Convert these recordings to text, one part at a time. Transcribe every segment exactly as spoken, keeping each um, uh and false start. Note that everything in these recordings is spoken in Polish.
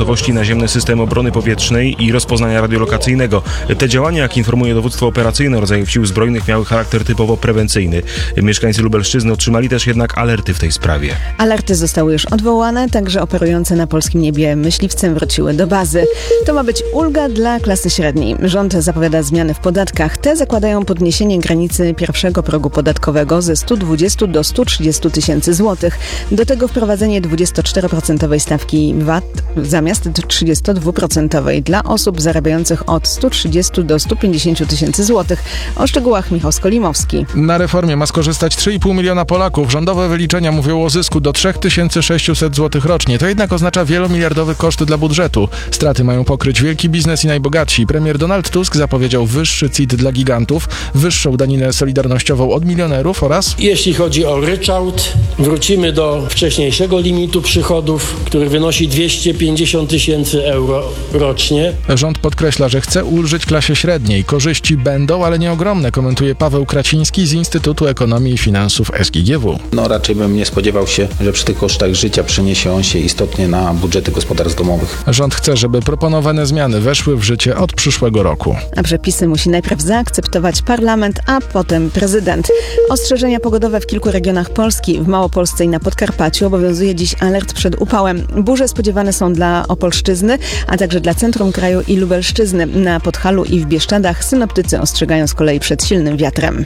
gotowości naziemny system obrony powietrznej i rozpoznania radiolokacyjnego. Te działania, jak informuje dowództwo operacyjne rodzajów sił zbrojnych, miały charakter typowo prewencyjny. Mieszkańcy Lubelszczyzny otrzymali też jednak alerty w tej sprawie. Alerty zostały już odwołane, także operujące na polskim niebie myśliwce wróciły do bazy. To ma być ulga dla klasy średniej. Rząd zapowiada zmiany w podatkach. Te zakładają podniesienie granicy pierwszego progu podatkowego ze stu dwudziestu do stu trzydziestu tysięcy złotych. Do tego wprowadzenie dwudziestoczteroprocentowej stawki V A T zamiast trzydziestodwuprocentowej dla osób zarabiających od stu trzydziestu do stu pięćdziesięciu tysięcy złotych. O szczegółach Michał Skolimowski. Na reformie ma skorzystać trzy i pół miliona Polaków. Rządowe wyliczenia mówią o zysku do trzy tysiące sześćset złotych rocznie. To jednak oznacza wielomiliardowy koszt dla budżetu. Straty mają pokryć wielki biznes i najbogatsi. Premier Donald Tusk zapowiedział wyższy C I T dla gigantów, wyższą daninę solidarnościową od milionerów oraz... Jeśli chodzi o ryczałt, wrócimy do wcześniejszego limitu przychodów, który wynosi dwieście pięćdziesiąt tysięcy euro rocznie. Rząd podkreśla, że chce ulżyć klasie średniej. Korzyści będą, ale nie ogromne, komentuje Paweł Kraciński z Instytutu Ekonomii i Finansów S G G W. No raczej bym nie spodziewał się, że przy tych kosztach życia przeniesie on się istotnie na budżety gospodarstw domowych. Rząd chce, żeby proponowane zmiany weszły w życie od przyszłego roku. A przepisy musi najpierw zaakceptować parlament, a potem prezydent. Ostrzeżenia pogodowe w kilku regionach Polski. W Małopolsce i na Podkarpaciu obowiązuje dziś alert przed upałem. Burze spodziewane są dla Opolszczyzny, a także dla centrum kraju i Lubelszczyzny. Na Podhalu i w Bieszczadach synoptycy ostrzegają z kolei przed silnym wiatrem.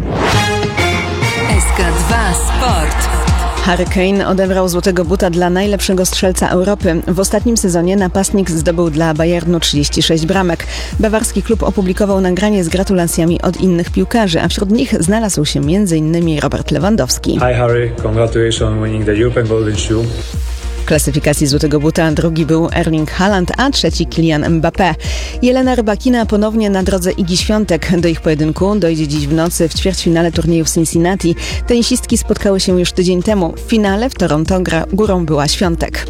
S K dwa Sport. Harry Kane odebrał złotego buta dla najlepszego strzelca Europy. W ostatnim sezonie napastnik zdobył dla Bayernu trzydzieści sześć bramek. Bawarski klub opublikował nagranie z gratulacjami od innych piłkarzy, a wśród nich znalazł się między innymi Robert Lewandowski. Hi Harry, congratulations on winning the European Golden Shoe. W klasyfikacji złotego buta drugi był Erling Haaland, a trzeci Kylian Mbappé. Jelena Rybakina ponownie na drodze Igi Świątek. Do ich pojedynku dojdzie dziś w nocy w ćwierćfinale turnieju w Cincinnati. Tenisistki spotkały się już tydzień temu. W finale w Toronto gra, górą była Świątek.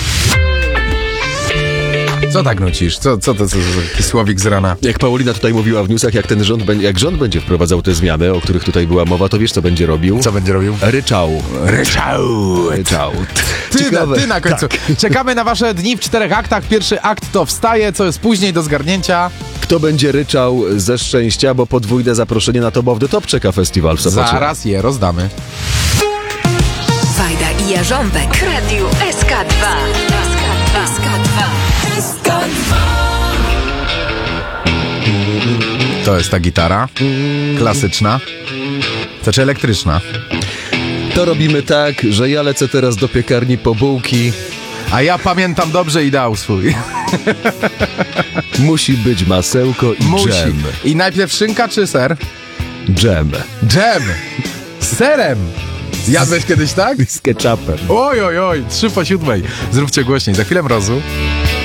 Co tak nucisz? Co, co to za taki słowik z rana? Jak Paulina tutaj mówiła w newsach, jak ten rząd, jak rząd będzie wprowadzał te zmiany, o których tutaj była mowa, to wiesz, co będzie robił? Co będzie robił? Ryczał. Ryczał. Ryczał. Ty, na, ty na końcu. Tak. Czekamy na wasze dni w czterech aktach. Pierwszy akt to wstaje, co jest później do zgarnięcia. Kto będzie ryczał ze szczęścia, bo podwójne zaproszenie na Top of the Top czeka festiwal w Sopocie. Zaraz je rozdamy. Wajda i Jarząbek. Radio S K dwa. S K dwa. S K dwa. S K dwa. To jest ta gitara. Klasyczna. Znaczy elektryczna. To robimy tak, że ja lecę teraz do piekarni po bułki. A ja pamiętam dobrze ideał swój. Musi być masełko i Musi. dżem. I najpierw szynka czy ser? Dżem. Dżem! Z serem! Jadłeś kiedyś tak? Z ketchupem. Oj, oj, oj, trzy po siódmej. Zróbcie głośniej, za chwilę mrozu.